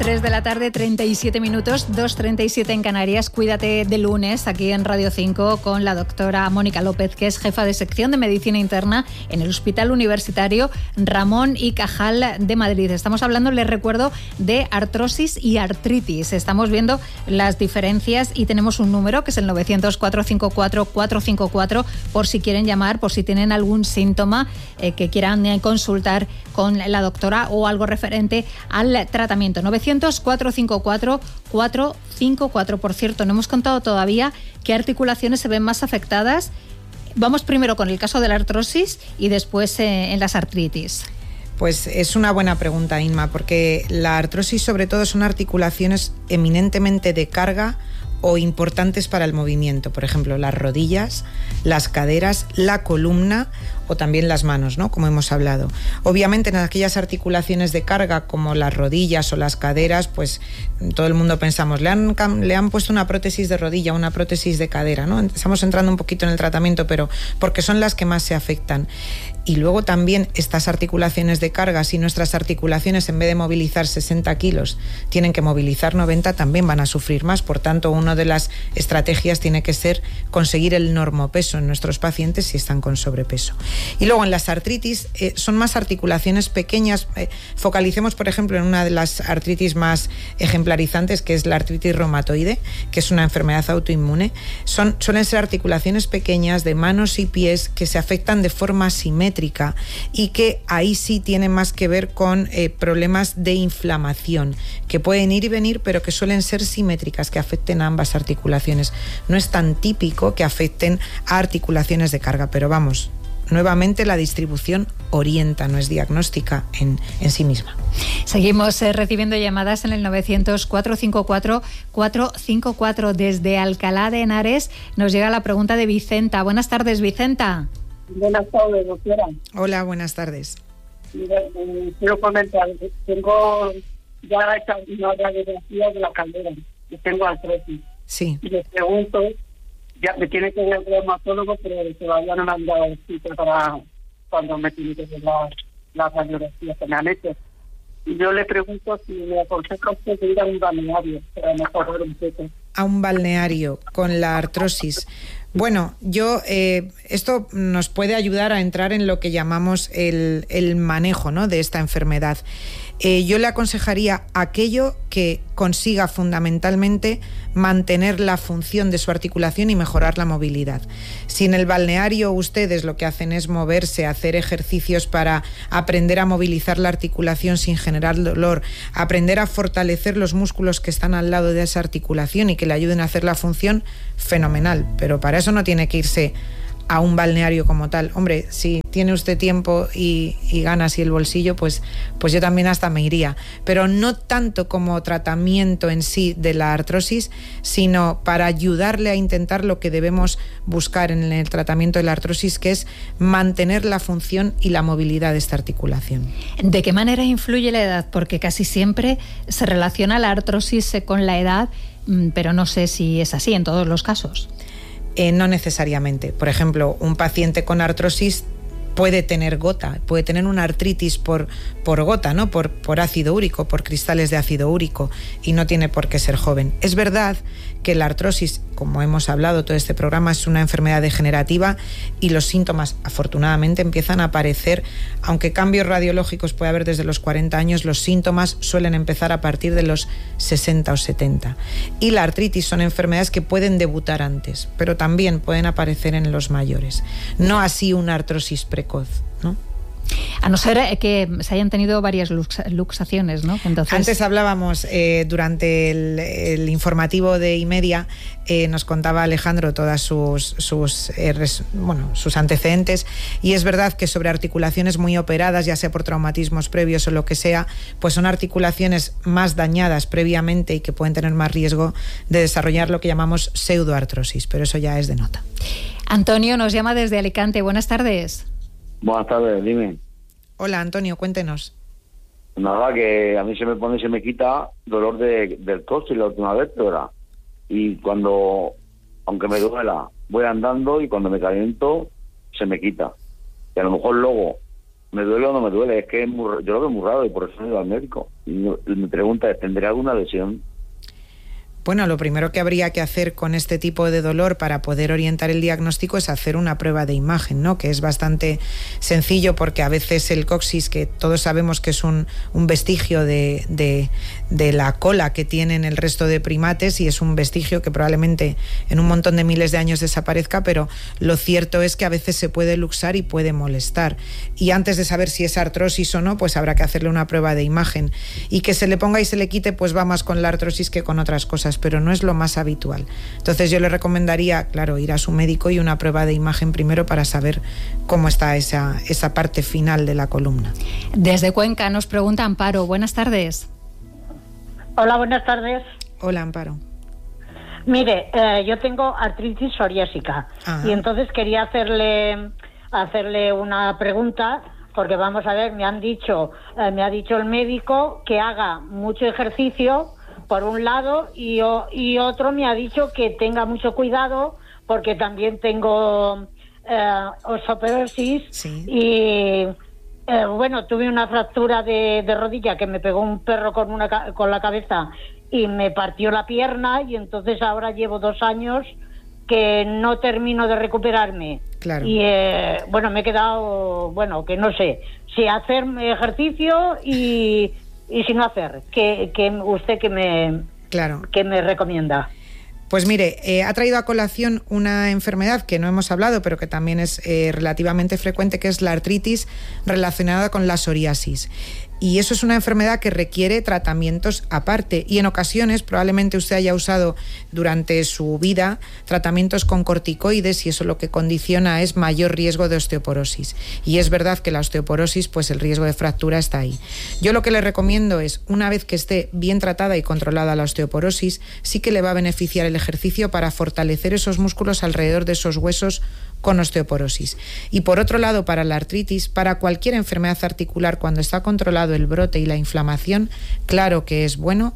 3 de la tarde, 37 minutos, 2:37 en Canarias. Cuídate de lunes aquí en Radio 5 con la doctora Mónica López, que es jefa de sección de Medicina Interna en el Hospital Universitario Ramón y Cajal de Madrid. Estamos hablando, les recuerdo, de artrosis y artritis. Estamos viendo las diferencias y tenemos un número que es el 900-454-454 por si quieren llamar, por si tienen algún síntoma que quieran consultar con la doctora o algo referente al tratamiento. 900-454-454. Por cierto, no hemos contado todavía qué articulaciones se ven más afectadas. Vamos primero con el caso de la artrosis y después en las artritis. Pues es una buena pregunta, Inma, porque la artrosis sobre todo son articulaciones eminentemente de carga o importantes para el movimiento, por ejemplo, las rodillas, las caderas, la columna o también las manos, ¿no? Como hemos hablado. Obviamente en aquellas articulaciones de carga como las rodillas o las caderas, pues todo el mundo pensamos, le han puesto una prótesis de rodilla, una prótesis de cadera, ¿no? Estamos entrando un poquito en el tratamiento, pero porque son las que más se afectan. Y luego también estas articulaciones de carga, si nuestras articulaciones en vez de movilizar 60 kilos tienen que movilizar 90, también van a sufrir más. Por tanto, una de las estrategias tiene que ser conseguir el normopeso en nuestros pacientes si están con sobrepeso. Y luego en las artritis son más articulaciones pequeñas. Focalicemos, por ejemplo, en una de las artritis más ejemplarizantes, que es la artritis reumatoide, que es una enfermedad autoinmune. Suelen ser articulaciones pequeñas de manos y pies que se afectan de forma simétrica y que ahí sí tienen más que ver con problemas de inflamación, que pueden ir y venir, pero que suelen ser simétricas, que afecten a ambas articulaciones. No es tan típico que afecten a articulaciones de carga, pero vamos, nuevamente la distribución orienta, no es diagnóstica en sí misma. Seguimos recibiendo llamadas en el 900-454-454. Desde Alcalá de Henares nos llega la pregunta de Vicenta. Buenas tardes, Vicenta. Buenas tardes, doctora. Hola, buenas tardes. Quiero comentar, tengo ya una radiografía de la cadera y tengo artrosis. Sí. Y les pregunto, ya me tiene que ver el reumatólogo, pero todavía no me han dado cita para cuando me tiene que ver la radiografía que me han hecho. Y yo le pregunto si me aconseja usted ir a un balneario para mejorar un poco. A un balneario con la artrosis. Bueno, esto nos puede ayudar a entrar en lo que llamamos el manejo, ¿no?, de esta enfermedad. Yo le aconsejaría aquello que consiga fundamentalmente mantener la función de su articulación y mejorar la movilidad. Si en el balneario ustedes lo que hacen es moverse, hacer ejercicios para aprender a movilizar la articulación sin generar dolor, aprender a fortalecer los músculos que están al lado de esa articulación y que le ayuden a hacer la función, fenomenal. Pero para eso no tiene que irse a un balneario como tal. Hombre, si tiene usted tiempo y ganas y el bolsillo, pues yo también hasta me iría. Pero no tanto como tratamiento en sí de la artrosis, sino para ayudarle a intentar lo que debemos buscar en el tratamiento de la artrosis, que es mantener la función y la movilidad de esta articulación. ¿De qué manera influye la edad? Porque casi siempre se relaciona la artrosis con la edad, pero no sé si es así en todos los casos. No necesariamente. Por ejemplo, un paciente con artrosis puede tener gota, puede tener una artritis por gota, ¿no? Por ácido úrico, por cristales de ácido úrico, y no tiene por qué ser joven. Es verdad que la artrosis, como hemos hablado todo este programa, es una enfermedad degenerativa y los síntomas afortunadamente empiezan a aparecer, aunque cambios radiológicos puede haber desde los 40 años, los síntomas suelen empezar a partir de los 60 o 70. Y la artritis son enfermedades que pueden debutar antes, pero también pueden aparecer en los mayores. No así una artrosis precoz, ¿no? A no ser que se hayan tenido varias luxaciones, ¿no? Entonces... Antes hablábamos, durante el informativo de iMedia, nos contaba Alejandro todas sus antecedentes, y es verdad que sobre articulaciones muy operadas, ya sea por traumatismos previos o lo que sea, pues son articulaciones más dañadas previamente y que pueden tener más riesgo de desarrollar lo que llamamos pseudoartrosis, pero eso ya es de nota. Antonio nos llama desde Alicante. Buenas tardes. Buenas tardes, dime. Hola, Antonio, cuéntenos. Nada, que a mí se me quita dolor del coxis la última vértebra. Y cuando, aunque me duela, voy andando y cuando me caliento, se me quita. Y a lo mejor luego ¿me duele o no me duele? Es que yo lo veo muy raro y por eso he ido al médico. Y mi pregunta es, ¿tendré alguna lesión? Bueno, lo primero que habría que hacer con este tipo de dolor para poder orientar el diagnóstico es hacer una prueba de imagen, ¿no? Que es bastante sencillo porque a veces el coxis, que todos sabemos que es un vestigio de la cola que tienen el resto de primates, y es un vestigio que probablemente en un montón de miles de años desaparezca, pero lo cierto es que a veces se puede luxar y puede molestar. Y antes de saber si es artrosis o no, pues habrá que hacerle una prueba de imagen. Y que se le ponga y se le quite, pues va más con la artrosis que con otras cosas, pero no es lo más habitual. Entonces yo le recomendaría, claro, ir a su médico y una prueba de imagen primero para saber cómo está esa parte final de la columna. Desde Cuenca nos pregunta Amparo. Buenas tardes. Hola, buenas tardes. Hola, Amparo. Mire, yo tengo artritis psoriásica. Ajá. Y entonces quería hacerle una pregunta, porque vamos a ver, me ha dicho el médico que haga mucho ejercicio por un lado, y otro me ha dicho que tenga mucho cuidado porque también tengo osteoporosis. Sí. Y bueno, tuve una fractura de rodilla que me pegó un perro con la cabeza y me partió la pierna, y entonces ahora llevo 2 años que no termino de recuperarme. Claro. Y bueno, me he quedado, bueno, que no sé si hacer ejercicio y si no hacer, que usted que me recomienda. Pues mire, ha traído a colación una enfermedad que no hemos hablado, pero que también es relativamente frecuente, que es la artritis relacionada con la psoriasis. Y eso es una enfermedad que requiere tratamientos aparte, y en ocasiones probablemente usted haya usado durante su vida tratamientos con corticoides, y eso lo que condiciona es mayor riesgo de osteoporosis. Y es verdad que la osteoporosis, pues el riesgo de fractura está ahí. Yo lo que le recomiendo es, una vez que esté bien tratada y controlada la osteoporosis, sí que le va a beneficiar el ejercicio para fortalecer esos músculos alrededor de esos huesos con osteoporosis. Y por otro lado, para la artritis, para cualquier enfermedad articular, cuando está controlado el brote y la inflamación, claro que es bueno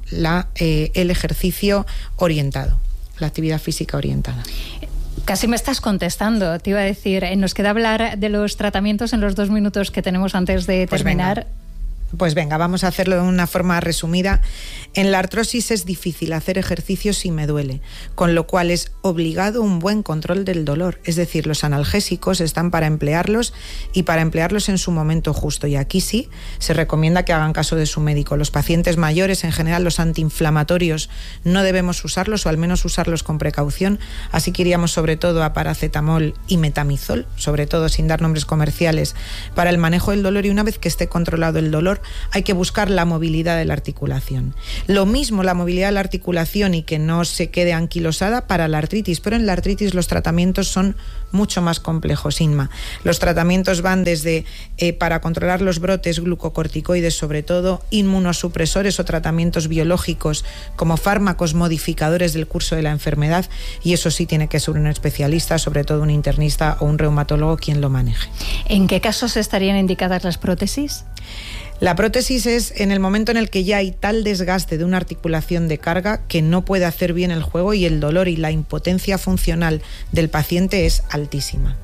el ejercicio orientado, la actividad física orientada. Casi me estás contestando, te iba a decir, nos queda hablar de los tratamientos en los 2 minutos que tenemos antes de terminar. Pues venga, vamos a hacerlo de una forma resumida. En la artrosis es difícil hacer ejercicio si me duele, con lo cual es obligado un buen control del dolor. Es decir, los analgésicos están para emplearlos y para emplearlos en su momento justo. Y aquí sí se recomienda que hagan caso de su médico. Los pacientes mayores, en general, los antiinflamatorios no debemos usarlos, o al menos usarlos con precaución. Así que iríamos sobre todo a paracetamol y metamizol, sobre todo sin dar nombres comerciales, para el manejo del dolor. Y una vez que esté controlado el dolor, hay que buscar la movilidad de la articulación. Lo mismo la movilidad de la articulación y que no se quede anquilosada para la artritis, pero en la artritis los tratamientos son mucho más complejos, Inma. Los tratamientos van desde para controlar los brotes, glucocorticoides sobre todo, inmunosupresores o tratamientos biológicos como fármacos modificadores del curso de la enfermedad, y eso sí tiene que ser un especialista, sobre todo un internista o un reumatólogo quien lo maneje. ¿En qué casos estarían indicadas las prótesis? La prótesis es en el momento en el que ya hay tal desgaste de una articulación de carga que no puede hacer bien el juego, y el dolor y la impotencia funcional del paciente es altísima.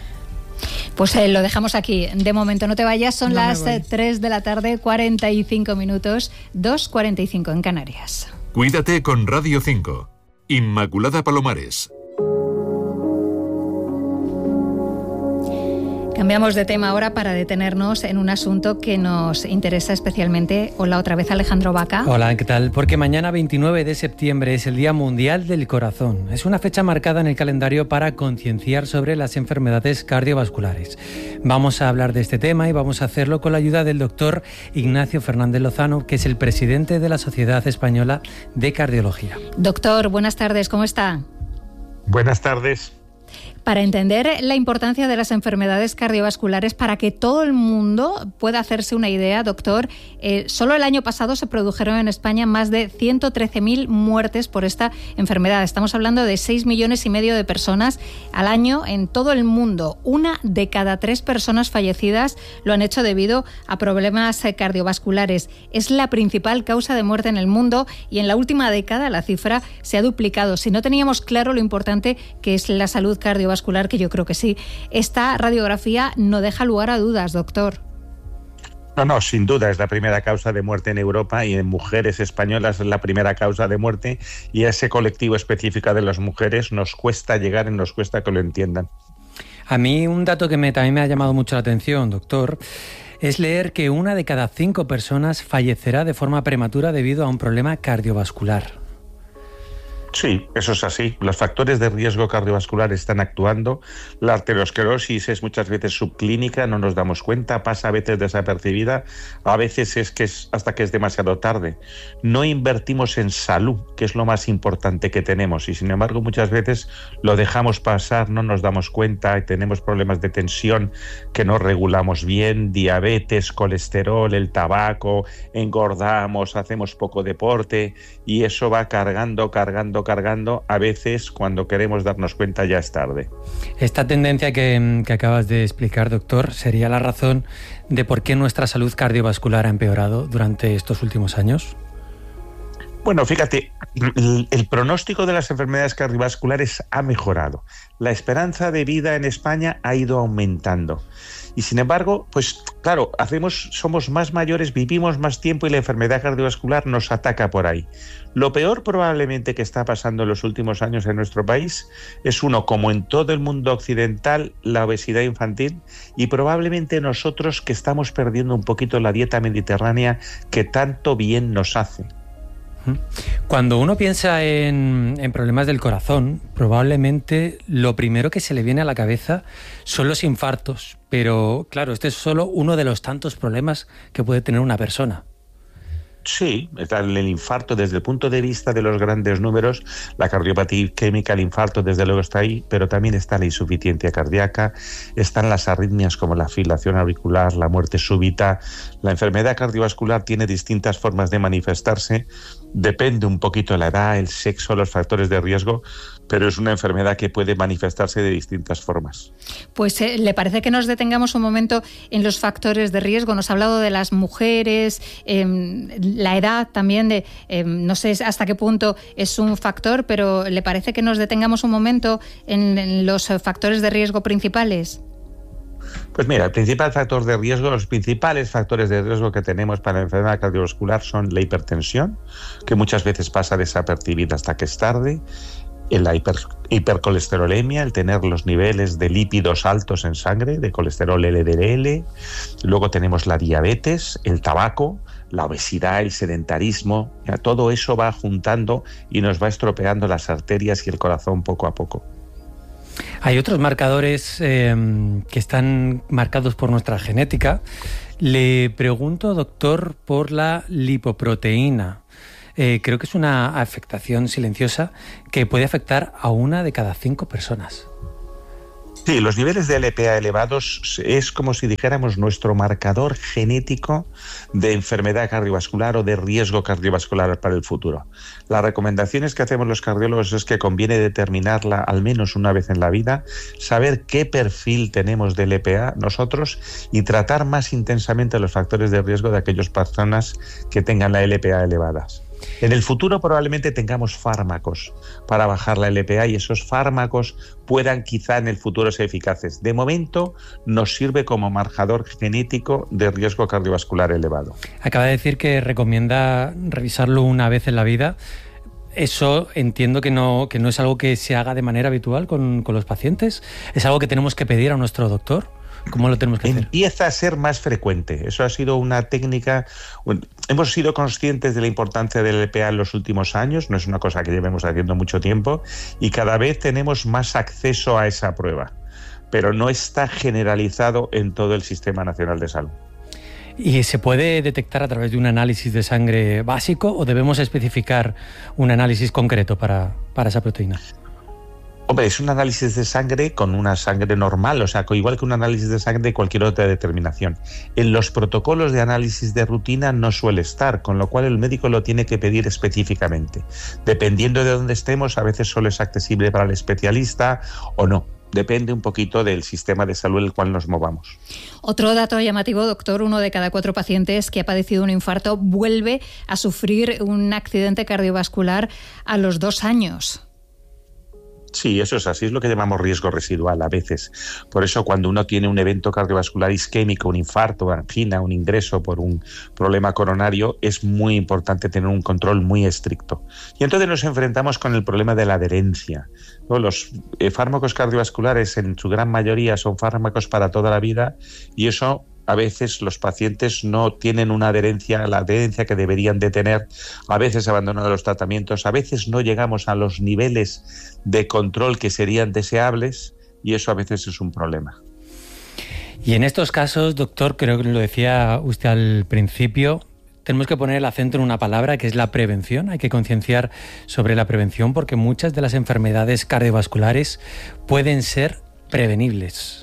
Pues lo dejamos aquí. De momento no te vayas, son las 3 de la tarde, 45 minutos, 2:45 en Canarias. Cuídate con Radio 5. Inmaculada Palomares. Cambiamos de tema ahora para detenernos en un asunto que nos interesa especialmente. Hola otra vez, Alejandro Vaca. Hola, ¿qué tal? Porque mañana 29 de septiembre es el Día Mundial del Corazón. Es una fecha marcada en el calendario para concienciar sobre las enfermedades cardiovasculares. Vamos a hablar de este tema y vamos a hacerlo con la ayuda del doctor Ignacio Fernández Lozano, que es el presidente de la Sociedad Española de Cardiología. Doctor, buenas tardes, ¿cómo está? Buenas tardes. Para entender la importancia de las enfermedades cardiovasculares, para que todo el mundo pueda hacerse una idea, doctor, solo el año pasado se produjeron en España más de 113.000 muertes por esta enfermedad. Estamos hablando de 6,5 millones de personas al año en todo el mundo. 1 de cada 3 personas fallecidas lo han hecho debido a problemas cardiovasculares. Es la principal causa de muerte en el mundo, y en la última década la cifra se ha duplicado. Si no teníamos claro lo importante que es la salud cardiovascular, que yo creo que sí, esta radiografía no deja lugar a dudas, doctor. No, sin duda es la primera causa de muerte en Europa y en mujeres españolas es la primera causa de muerte, y a ese colectivo específico de las mujeres nos cuesta llegar y nos cuesta que lo entiendan. A mí un dato que también me ha llamado mucho la atención, doctor, es leer que 1 de cada 5 personas fallecerá de forma prematura debido a un problema cardiovascular. Sí, eso es así. Los factores de riesgo cardiovascular están actuando. La arteriosclerosis es muchas veces subclínica, no nos damos cuenta, pasa a veces desapercibida, a veces es hasta que es demasiado tarde. No invertimos en salud, que es lo más importante que tenemos, y sin embargo muchas veces lo dejamos pasar, no nos damos cuenta y tenemos problemas de tensión que no regulamos bien, diabetes, colesterol, el tabaco, engordamos, hacemos poco deporte y eso va cargando, a veces cuando queremos darnos cuenta ya es tarde. Esta tendencia que acabas de explicar, doctor, ¿sería la razón de por qué nuestra salud cardiovascular ha empeorado durante estos últimos años? Bueno, fíjate, el pronóstico de las enfermedades cardiovasculares ha mejorado. La esperanza de vida en España ha ido aumentando. Y sin embargo, pues claro, somos más mayores, vivimos más tiempo y la enfermedad cardiovascular nos ataca por ahí. Lo peor probablemente que está pasando en los últimos años en nuestro país es, como en todo el mundo occidental, la obesidad infantil, y probablemente nosotros que estamos perdiendo un poquito la dieta mediterránea que tanto bien nos hace. Cuando uno piensa en problemas del corazón, probablemente lo primero que se le viene a la cabeza son los infartos. Pero claro, este es solo uno de los tantos problemas que puede tener una persona. Sí, el infarto desde el punto de vista de los grandes números, la cardiopatía isquémica, el infarto desde luego está ahí, pero también está la insuficiencia cardíaca, están las arritmias como la fibrilación auricular, la muerte súbita. La enfermedad cardiovascular tiene distintas formas de manifestarse, depende un poquito de la edad, el sexo, los factores de riesgo, pero es una enfermedad que puede manifestarse de distintas formas. Pues ¿le parece que nos detengamos un momento en los factores de riesgo? Nos ha hablado de las mujeres, la edad también, no sé hasta qué punto es un factor, pero ¿le parece que nos detengamos un momento en los factores de riesgo principales? Pues mira, los principales factores de riesgo que tenemos para la enfermedad cardiovascular son la hipertensión, que muchas veces pasa desapercibida hasta que es tarde, la hipercolesterolemia, el tener los niveles de lípidos altos en sangre, de colesterol LDL, luego tenemos la diabetes, el tabaco, la obesidad, el sedentarismo, todo eso va juntando y nos va estropeando las arterias y el corazón poco a poco. Hay otros marcadores que están marcados por nuestra genética. Le pregunto, doctor, por la lipoproteína. Creo que es una afectación silenciosa que puede afectar a 1 de cada 5 personas. Sí, los niveles de LPA elevados es como si dijéramos nuestro marcador genético de enfermedad cardiovascular o de riesgo cardiovascular para el futuro. Las recomendaciones que hacemos los cardiólogos es que conviene determinarla al menos una vez en la vida, saber qué perfil tenemos de LPA nosotros y tratar más intensamente los factores de riesgo de aquellas personas que tengan la LPA elevadas. En el futuro probablemente tengamos fármacos para bajar la LPA y esos fármacos puedan quizá en el futuro ser eficaces. De momento nos sirve como marcador genético de riesgo cardiovascular elevado. Acaba de decir que recomienda revisarlo una vez en la vida. Eso entiendo que no es algo que se haga de manera habitual con los pacientes. ¿Es algo que tenemos que pedir a nuestro doctor? ¿Cómo lo tenemos que hacer? Empieza a ser más frecuente. Eso ha sido una técnica. Hemos sido conscientes de la importancia del LPA en los últimos años. No es una cosa que llevemos haciendo mucho tiempo y cada vez tenemos más acceso a esa prueba. Pero no está generalizado en todo el Sistema Nacional de Salud. ¿Y se puede detectar a través de un análisis de sangre básico o debemos especificar un análisis concreto para esa proteína? Hombre, es un análisis de sangre con una sangre normal, o sea, igual que un análisis de sangre de cualquier otra determinación. En los protocolos de análisis de rutina no suele estar, con lo cual el médico lo tiene que pedir específicamente. Dependiendo de dónde estemos, a veces solo es accesible para el especialista o no. Depende un poquito del sistema de salud en el cual nos movamos. Otro dato llamativo, doctor, 1 de cada 4 pacientes que ha padecido un infarto vuelve a sufrir un accidente cardiovascular a los 2 años. Sí, eso es así, es lo que llamamos riesgo residual a veces. Por eso cuando uno tiene un evento cardiovascular isquémico, un infarto, angina, un ingreso por un problema coronario, es muy importante tener un control muy estricto. Y entonces nos enfrentamos con el problema de la adherencia. Los fármacos cardiovasculares en su gran mayoría son fármacos para toda la vida y eso a veces los pacientes no tienen una adherencia, la adherencia que deberían de tener, a veces abandonan los tratamientos, a veces no llegamos a los niveles de control que serían deseables y eso a veces es un problema. Y en estos casos, doctor, creo que lo decía usted al principio, tenemos que poner el acento en una palabra que es la prevención. Hay que concienciar sobre la prevención porque muchas de las enfermedades cardiovasculares pueden ser prevenibles.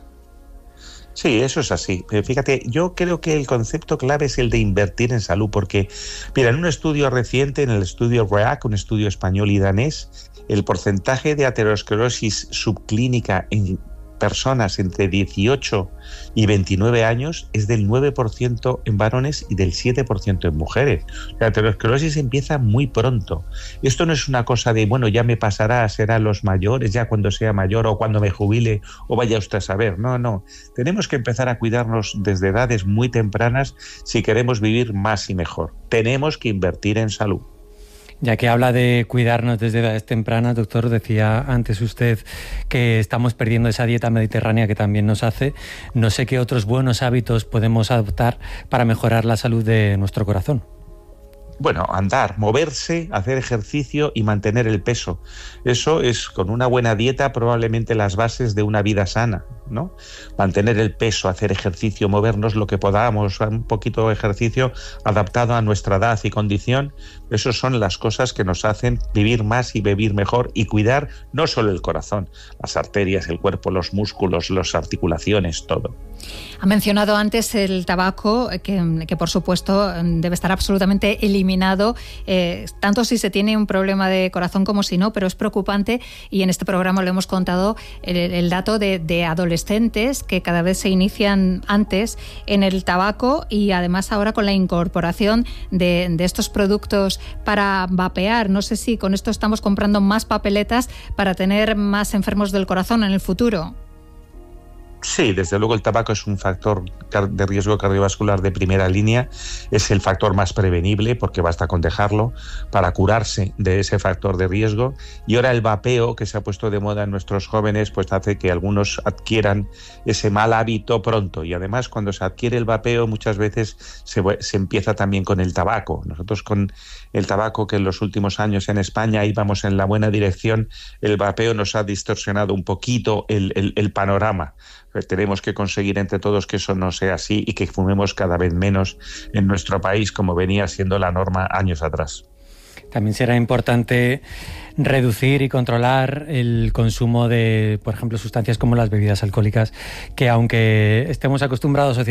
Sí, eso es así. Fíjate, yo creo que el concepto clave es el de invertir en salud, porque, mira, en un estudio reciente, en el estudio REAC, un estudio español y danés, el porcentaje de aterosclerosis subclínica en personas entre 18 y 29 años es del 9% en varones y del 7% en mujeres. La aterosclerosis empieza muy pronto. Esto no es una cosa de, bueno, ya me pasará, será los mayores, ya cuando sea mayor o cuando me jubile o vaya usted a saber. No. Tenemos que empezar a cuidarnos desde edades muy tempranas si queremos vivir más y mejor. Tenemos que invertir en salud. Ya que habla de cuidarnos desde edades tempranas, doctor, decía antes usted que estamos perdiendo esa dieta mediterránea que también nos hace. No sé qué otros buenos hábitos podemos adoptar para mejorar la salud de nuestro corazón. Bueno, andar, moverse, hacer ejercicio y mantener el peso. Eso es, con una buena dieta, probablemente las bases de una vida sana, ¿no? Mantener el peso, hacer ejercicio, movernos lo que podamos, un poquito de ejercicio adaptado a nuestra edad y condición. Esas son las cosas que nos hacen vivir más y vivir mejor y cuidar no solo el corazón, las arterias, el cuerpo, los músculos, las articulaciones, todo. Ha mencionado antes el tabaco, que por supuesto debe estar absolutamente eliminado, tanto si se tiene un problema de corazón como si no, pero es preocupante y en este programa lo hemos contado el dato de adolescentes que cada vez se inician antes en el tabaco y además ahora con la incorporación de estos productos para vapear. No sé si con esto estamos comprando más papeletas para tener más enfermos del corazón en el futuro. Sí, desde luego el tabaco es un factor de riesgo cardiovascular de primera línea, es el factor más prevenible porque basta con dejarlo para curarse de ese factor de riesgo y ahora el vapeo que se ha puesto de moda en nuestros jóvenes pues hace que algunos adquieran ese mal hábito pronto y además cuando se adquiere el vapeo muchas veces se empieza también con el tabaco. Nosotros con el tabaco que en los últimos años en España íbamos en la buena dirección, el vapeo nos ha distorsionado un poquito el panorama. Tenemos que conseguir entre todos que eso no sea así y que fumemos cada vez menos en nuestro país, como venía siendo la norma años atrás. También será importante reducir y controlar el consumo de, por ejemplo, sustancias como las bebidas alcohólicas, que aunque estemos acostumbrados